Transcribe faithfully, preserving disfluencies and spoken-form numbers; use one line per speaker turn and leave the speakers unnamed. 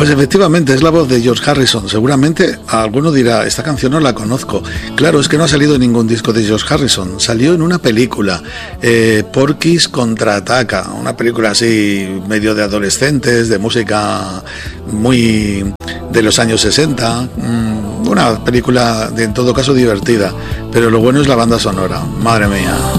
Pues efectivamente, es la voz de George Harrison. Seguramente alguno dirá, esta canción no la conozco. Claro, es que no ha salido en ningún disco de George Harrison. Salió en una película, eh, Porky's Contraataca, una película así medio de adolescentes, de música muy de los años sesenta. Una película de, en todo caso divertida, pero lo bueno es la banda sonora. Madre mía.